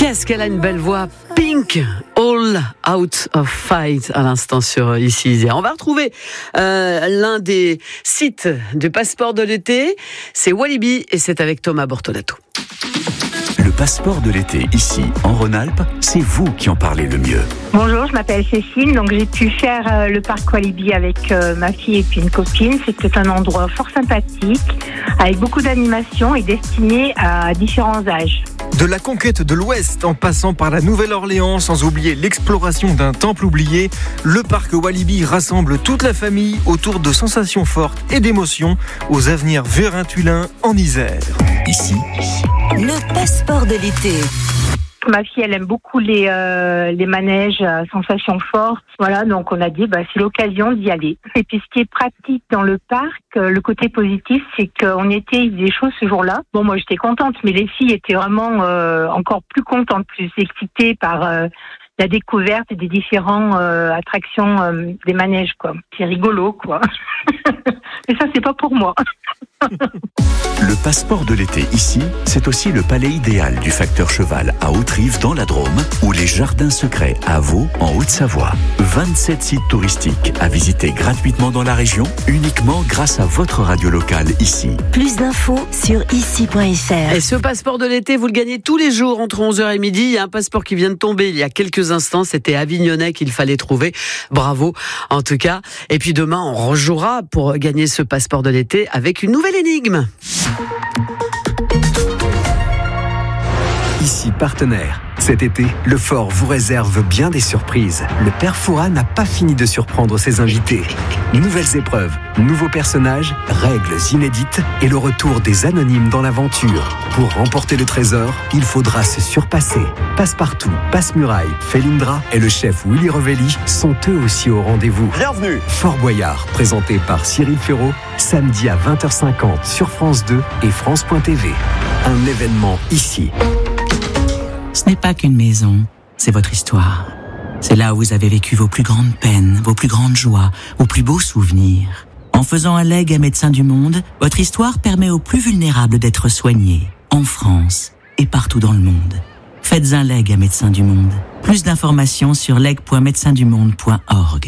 Qu'est-ce qu'elle a une belle voix. Pink, All Out of Fight à l'instant sur ici. On va retrouver l'un des sites du passeport de l'été, c'est Walibi et c'est avec Thomas Bortolato. Le passeport de l'été, ici, en Rhône-Alpes, c'est vous qui en parlez le mieux. Bonjour, je m'appelle Cécile, donc j'ai pu faire le parc Walibi avec ma fille et puis une copine. C'était un endroit fort sympathique, avec beaucoup d'animation et destiné à différents âges. De la conquête de l'Ouest en passant par la Nouvelle-Orléans, sans oublier l'exploration d'un temple oublié, le parc Walibi rassemble toute la famille autour de sensations fortes et d'émotions aux avenirs vérintulins en Isère. Ici, le passeport de l'été. Ma fille, elle aime beaucoup les manèges à sensations fortes. Voilà, donc on a dit, c'est l'occasion d'y aller. Et puis, ce qui est pratique dans le parc, le côté positif, c'est qu'on était, il faisait chaud ce jour-là. Bon, moi, j'étais contente, mais les filles étaient vraiment encore plus contentes, plus excitées par la découverte des différentes attractions des manèges, quoi. C'est rigolo, quoi. Mais ça, c'est pas pour moi. le passeport de l'été, ici, c'est aussi le palais idéal du facteur cheval à Haute-Rive dans la Drôme ou les jardins secrets à Vaux en Haute-Savoie. 27 sites touristiques à visiter gratuitement dans la région, uniquement grâce à votre radio locale ici. Plus d'infos sur ici.fr. Et ce passeport de l'été, vous le gagnez tous les jours entre 11h et midi. Il y a un passeport qui vient de tomber il y a quelques instants. C'était Avignonnais qu'il fallait trouver. Bravo, en tout cas. Et puis demain, on rejouera pour gagner ce passeport de l'été avec une nouvelle énigme. Ici partenaire. Cet été, le Fort vous réserve bien des surprises. Le Père Fouras n'a pas fini de surprendre ses invités. Nouvelles épreuves, nouveaux personnages, règles inédites et le retour des anonymes dans l'aventure. Pour remporter le trésor, il faudra se surpasser. Passepartout, Passe-Muraille, Felindra et le chef Willy Revelli sont eux aussi au rendez-vous. Bienvenue. Fort Boyard, présenté par Cyril Ferraud, samedi à 20h50 sur France 2 et France.tv. Un événement ici. Ce n'est pas qu'une maison, c'est votre histoire. C'est là où vous avez vécu vos plus grandes peines, vos plus grandes joies, vos plus beaux souvenirs. En faisant un legs à Médecins du Monde, votre histoire permet aux plus vulnérables d'être soignés, en France et partout dans le monde. Faites un legs à Médecins du Monde. Plus d'informations sur leg.médecindumonde.org.